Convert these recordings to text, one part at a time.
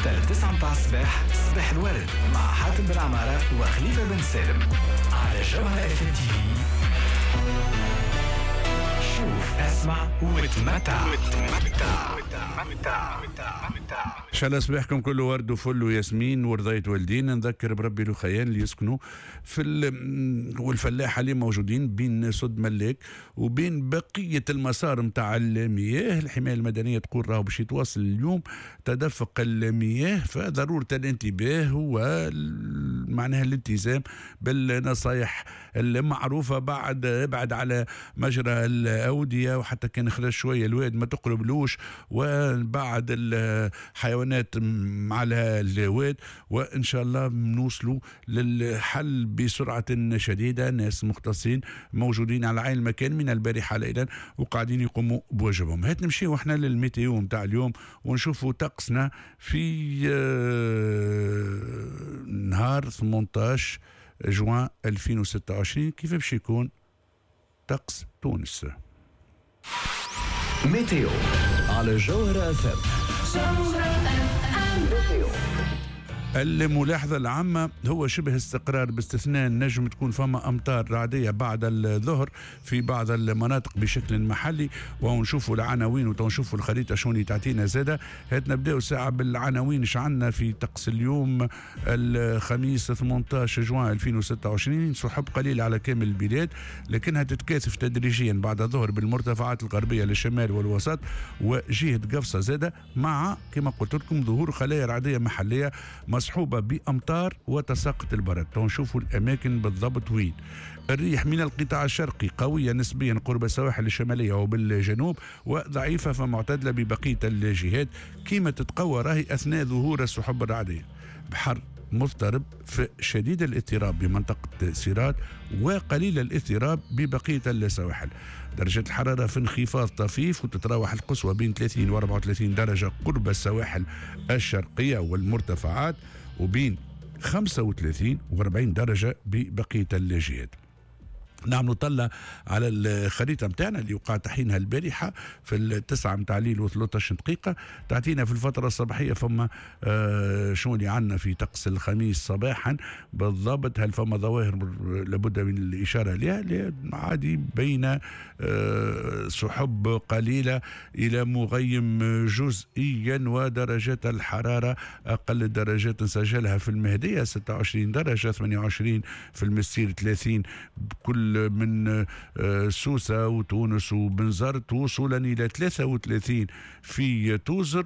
حتى 9 متاع الصباح. صباح الورد مع حاتم بن عمارة وخليفة بن سالم على جوهرة اف ام تي في. شوف اسمع وتمتع. ان شاء الله صباحكم كله ورد وفل وياسمين ورضاية والدين. نذكر بربي الخيان اللي يسكنوا في والفلاحة اللي موجودين بين سد ملاك وبين بقية المسار متاع المياه. الحماية المدنية تقول راهو باش يتواصل اليوم تدفق المياه، فضرورة الانتباه ومعناها الالتزام بالنصائح المعروفة. ابعد على مجرى الأودية، وحتى كان خرج شوية الواد ما تقربلوش، وبعد الحيوانات على الواد، وإن شاء الله نوصلوا للحل بسرعة شديدة. ناس مختصين موجودين على عين المكان من البارحة ليلا وقاعدين يقوموا بواجبهم. هات نمشيو احنا للميتيو متاع اليوم ونشوفوا طقسنا في نهار 18 جوان 2026 كيف باش يكون طقس تونس. ميتيو على جوهرة اف ام. الملاحظة العامة هو شبه استقرار، باستثناء نجم تكون فما أمطار رعدية بعد الظهر في بعض المناطق بشكل محلي. ونشوفوا العناوين ونشوفوا الخريطة شوني تعطينا زادة. هات نبداو ساعة بالعناوين. ايش عندنا في طقس اليوم الخميس 18 جوان 2026؟ سحب قليل على كامل البلاد، لكنها تتكاثف تدريجيا بعد الظهر بالمرتفعات الغربية للشمال والوسط وجهة قفصة زادة، مع كما قلت لكم ظهور خلايا رعدية محلية مصحوبة بأمطار وتساقط البرد. نشوفوا الأماكن بالضبط وين. الريح من القطاع الشرقي قوية نسبيا قرب السواحل الشمالية وبالجنوب، وضعيفة فمعتدلة ببقية الجهات، كيما تتقوى راهي أثناء ظهور السحب الرعدية. بحر مضطرب في شديد الاضطراب بمنطقة سيرات وقليل الاضطراب ببقية السواحل. درجة الحرارة في انخفاض طفيف، وتتراوح القصوى بين 30 و 34 درجة قرب السواحل الشرقية والمرتفعات، وبين 35 و 40 درجة ببقية الجهات. نعم، نطلع على الخريطة متاعنا اللي وقع تحينها البارحة في 9 متاع الليل و13 دقيقة. تعطينا في الفترة الصباحية فما شو اللي عنا في طقس الخميس صباحا بالضبط. هل فما ظواهر لابد من الإشارة لها؟ عادي بين سحب قليلة إلى مغيم جزئيا، ودرجات الحرارة أقل الدرجات نسجلها في المهدية 26 درجة، 28 في المسير، 30 كل من سوسة وتونس وبنزرت، وصولا إلى 33 في توزر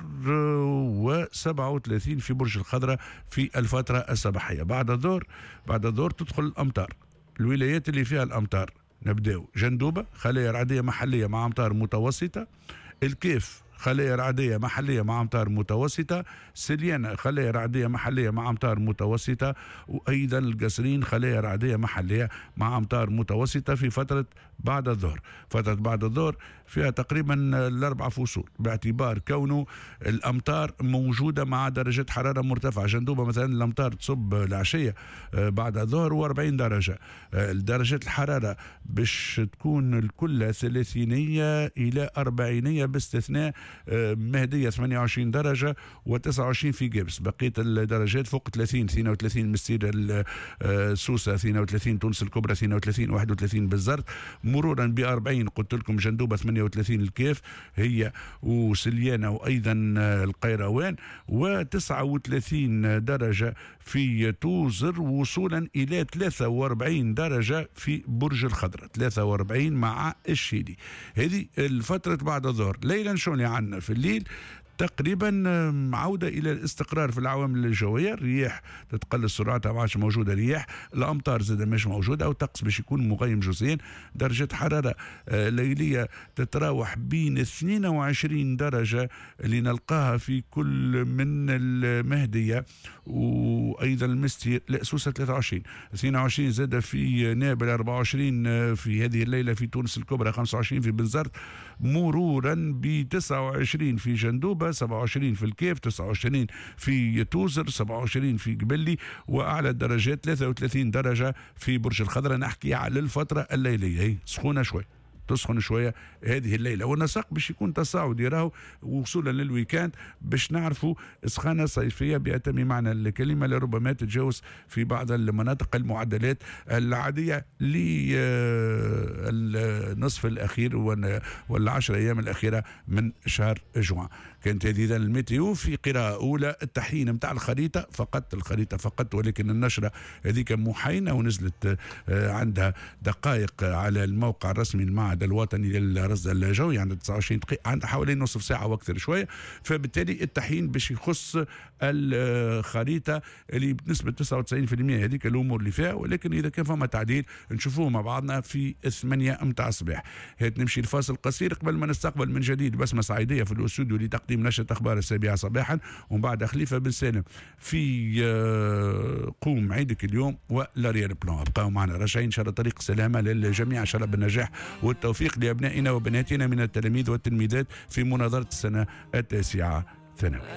و37 في برج الخضراء في الفترة الصباحية. بعد الظهر تدخل الأمطار. الولايات اللي فيها الأمطار نبداو: جندوبة خلايا رعدية محلية مع أمطار متوسطة، الكيف خلايا رعدية محلية مع أمطار متوسطة، سليانة خلايا رعدية محلية مع أمطار متوسطة، وأيضا القصرين خلايا رعدية محلية مع أمطار متوسطة في فترة بعد الظهر. فترة بعد الظهر فيها تقريبا الأربع فصول، باعتبار كونه الأمطار موجودة مع درجة حرارة مرتفعة. جندوبة مثلا الأمطار تصب العشية بعد الظهر و40 درجة. درجة الحرارة باش تكون الكل 30 إلى 40 باستثناء مهدية 28 درجة و29 في قبس. بقية الدرجات فوق 30: 32 مسير السوسة، 32 تونس الكبرى، 32 31 بالزرت، مرورا ب 40 قلت لكم جندوبة، 38 الكيف هي وسليانة وأيضا القيروان، و39 درجة في توزر، وصولا إلى 43 درجة في برج الخضراء، 43 مع الشيلي. هذه الفترة بعد الظهر. ليلا شوني عنا في الليل تقريبا عودة إلى الاستقرار في العوامل الجوية. الرياح تتقل سرعتها، ما عادش موجودة رياح، الأمطار زاد مش موجودة، أو الطقس باش يكون مغيم جزئيا. درجة حرارة ليلية تتراوح بين 22 درجة اللي نلقاها في كل من المهدية وأيضا المستير، لا سوسة 23، 22 زاد في نابل، 24 في هذه الليلة في تونس الكبرى، 25 في بنزرت، مرورا ب 29 في جندوبة، 27 في الكيف، 29 في توزر، 27 في قبلي، وأعلى الدرجات 33 درجة في برج الخضراء. نحكي على الفترة الليلية، هي سخونة شوي. تسخن شويه هذه الليله، والنسق باش يكون تصاعدي راهو وصولا للويكاند باش نعرفوا سخانه صيفيه باتم معنى الكلمه، لربما تتجاوز في بعض المناطق المعدلات العاديه للنصف الاخير والعشر ايام الاخيره من شهر جوان. كانت هذه اذا الميتيو في قراءه اولى. التحيين نتاع الخريطه فقط، ولكن النشره هذيك محينه ونزلت عندها دقائق على الموقع الرسمي المعهد الوطني للرصد الجوي، عندها 29 دقيقه، عندها حوالي نصف ساعه واكثر شويه. فبالتالي التحيين باش يخص الخريطه اللي بنسبه 99% هذيك الامور اللي فيها، ولكن اذا كان فما تعديل نشوفوه مع بعضنا في 8 متاع الصباح. هات نمشي لفاصل قصير قبل ما نستقبل من جديد بسمه صعيديه في الاستوديو لتقديم نشره اخبار السابعه صباحا، ومن بعد خليفه بن سالم في قوم عيدك اليوم ولاريال بلان. ابقاو معنا راجعين ان شاء الله طريق سلامه للجميع، ان شاء الله بالنجاح والتوفيق لابنائنا وبناتنا من التلاميذ والتلميذات في مناظره السنه التاسعه ثانوي.